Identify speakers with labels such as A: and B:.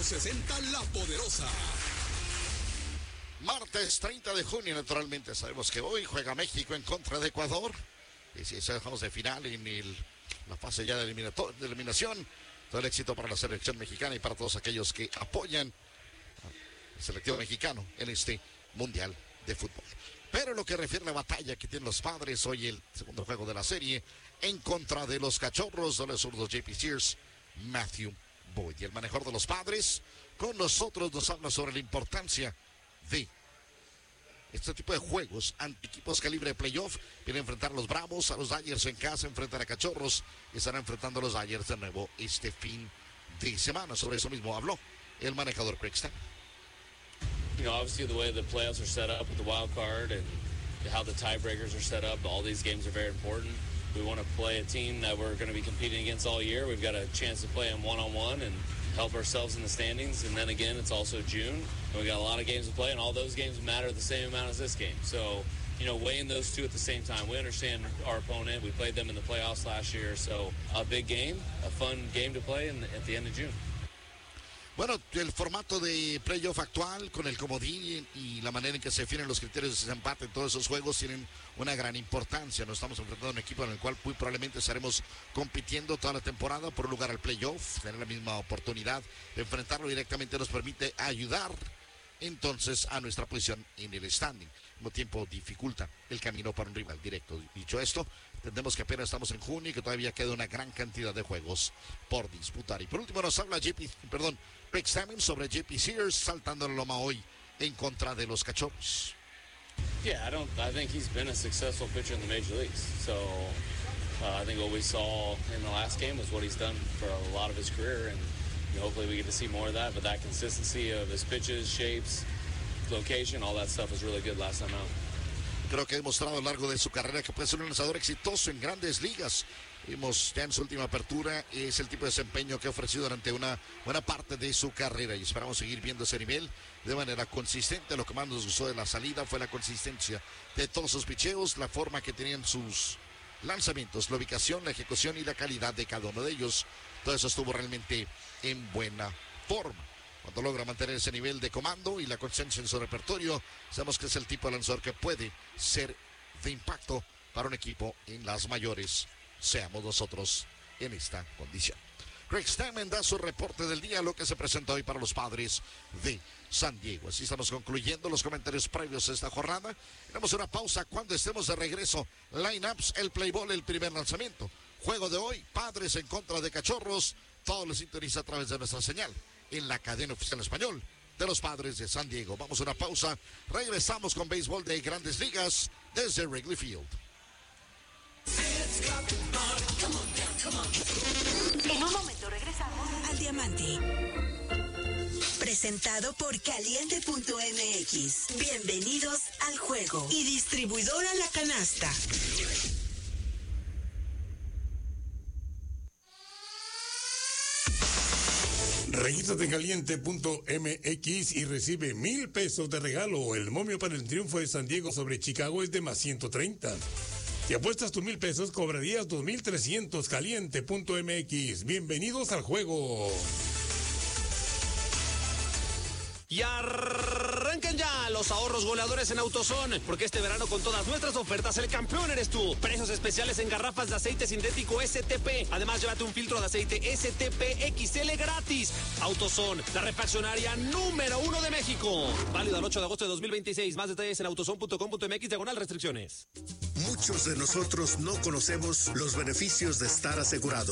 A: 560 La Poderosa.
B: Martes 30 de junio, naturalmente sabemos que hoy juega México en contra de Ecuador. Y si eso dejamos de final en la fase ya de eliminación, todo el éxito para la selección mexicana y para todos aquellos que apoyan al selectivo mexicano en este Mundial de Fútbol. Pero lo que refiere a la batalla que tienen los Padres, hoy el segundo juego de la serie, en contra de los Cachorros, de los zurdos JP Sears, Matthew Boyd. Y el manejador de los Padres con nosotros nos habla sobre la importancia de este tipo de juegos ante equipos calibre de playoff. Viene a enfrentar a los Bravos, a los Dodgers en casa, enfrentan a Cachorros y estarán enfrentando a los Dodgers de nuevo este fin de semana. Sobre eso mismo habló el manejador Craig Stammen.
C: You know, obviously the way the playoffs are set up with the wild card and how the tiebreakers are set up, all these games are very important. We want to play a team that we're going to be competing against all year. We've got a chance to play them one-on-one and help ourselves in the standings. And then again, it's also June, and we got a lot of games to play, and all those games matter the same amount as this game. So, you know, weighing those two at the same time. We understand our opponent. We played them in the playoffs last year. So a big game, a fun game to play at the end of June.
B: Bueno, el formato de playoff actual con el comodín y la manera en que se definen los criterios de desempate en todos esos juegos tienen una gran importancia. Nos estamos enfrentando a un equipo en el cual muy probablemente estaremos compitiendo toda la temporada por un lugar al playoff. Tener la misma oportunidad de enfrentarlo directamente nos permite ayudar entonces a nuestra posición en el standing. Al mismo tiempo dificulta el camino para un rival directo. Dicho esto, entendemos que apenas estamos en junio y que todavía queda una gran cantidad de juegos por disputar. Y por último nos habla Craig Stammen sobre JP Sears saltando la loma hoy en contra de los Cachorros.
C: Yeah, I think he's been a successful pitcher in the major leagues. So I think what we saw in the last game was what he's done for a lot of his career, and you know, hopefully we get to see more of that. But that consistency of his pitches, shapes, location, all that stuff was really good last time out.
B: Creo que ha demostrado a lo largo de su carrera que puede ser un lanzador exitoso en grandes ligas. Vimos ya en su última apertura, es el tipo de desempeño que ha ofrecido durante una buena parte de su carrera y esperamos seguir viendo ese nivel de manera consistente. Lo que más nos gustó de la salida fue la consistencia de todos sus picheos, la forma que tenían sus lanzamientos, la ubicación, la ejecución y la calidad de cada uno de ellos. Todo eso estuvo realmente en buena forma. Cuando logra mantener ese nivel de comando y la consistencia en su repertorio, sabemos que es el tipo de lanzador que puede ser de impacto para un equipo en las mayores, seamos nosotros en esta condición. Craig Stammen da su reporte del día, lo que se presenta hoy para los Padres de San Diego. Así estamos concluyendo los comentarios previos a esta jornada. Tenemos una pausa cuando estemos de regreso. Lineups, el play ball, el primer lanzamiento. Juego de hoy, Padres en contra de Cachorros. Todo lo sintoniza a través de nuestra señal en la cadena oficial en español de los Padres de San Diego. Vamos a una pausa. Regresamos con béisbol de Grandes Ligas desde Wrigley Field.
D: En un momento regresamos al Diamante. Presentado por Caliente.mx. Bienvenidos al juego. Y distribuidora La Canasta.
E: Regístrate en Caliente.mx y recibe 1,000 pesos de regalo. El momio para el triunfo de San Diego sobre Chicago es de +130. Si apuestas tus 1,000 pesos, cobrarías 2,300. Caliente.mx. Bienvenidos al juego.
F: Y arrancan ya los ahorros goleadores en AutoZone, porque este verano con todas nuestras ofertas el campeón eres tú. Precios especiales en garrafas de aceite sintético STP. Además, llévate un filtro de aceite STP XL gratis. AutoZone, la refaccionaria número 1 de México. Válido al 8 de agosto de 2026. Más detalles en autozone.com.mx/restricciones.
G: Muchos de nosotros no conocemos los beneficios de estar asegurado.